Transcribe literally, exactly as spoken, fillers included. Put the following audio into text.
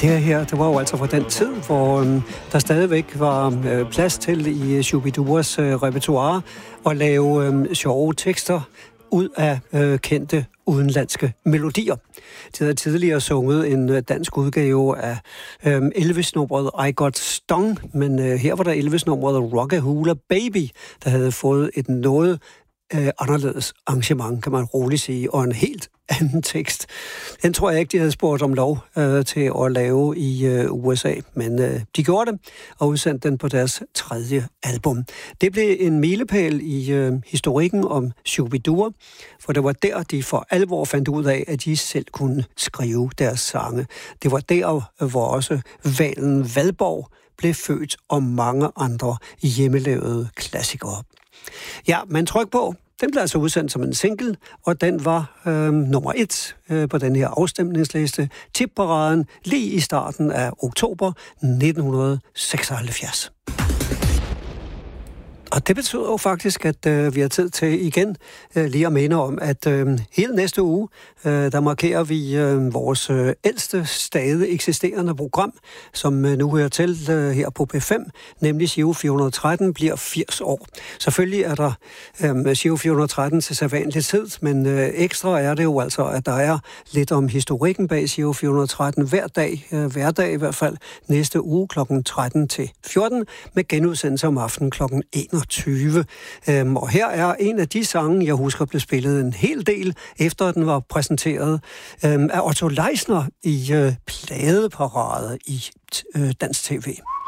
Det her, det var jo altså fra den tid, hvor øh, der stadigvæk var øh, plads til i Shu-bi-duas øh, repertoire at lave øh, sjove tekster ud af øh, kendte udenlandske melodier. De havde tidligere sunget en øh, dansk udgave af øh, Elvis-nummeret I Got Stung, men øh, her var der Elvis-nummeret Rockahula Baby, der havde fået et noget øh, anderledes arrangement, kan man roligt sige, og en helt anden tekst. Den tror jeg ikke, de havde spurgt om lov øh, til at lave i øh, U S A, men øh, de gjorde det og udsendte den på deres tredje album. Det blev en milepæl i øh, historikken om Shu-bi-dua, for det var der, de for alvor fandt ud af, at de selv kunne skrive deres sange. Det var der, hvor også Valen Valborg blev født, og mange andre hjemmelavede klassikere. Ja, man tryk på. Den blev altså udsendt som en single, og den var øh, nummer et øh, på den her afstemningsliste. Tipparaden lige i starten af oktober nitten seksoghalvfjerds. Og det betyder jo faktisk, at øh, vi har tid til igen øh, lige at minde om, at øh, hele næste uge, øh, der markerer vi øh, vores øh, ældste stadig eksisterende program, som øh, nu hører til øh, her på P fem, nemlig Giro fire hundrede og tretten, bliver firs år. Selvfølgelig er der øh, Giro fire hundrede og tretten til sædvanlig tid, men øh, ekstra er det jo altså, at der er lidt om historikken bag Giro fire hundrede og tretten hver dag, øh, hver dag i hvert fald, næste uge klokken tretten til fjorten, med genudsendelse om aftenen klokken enogtyve. Øhm, og her er en af de sange, jeg husker blev spillet en hel del, efter den var præsenteret øhm, af Otto Leisner i øh, pladeparade i øh, dansk tv.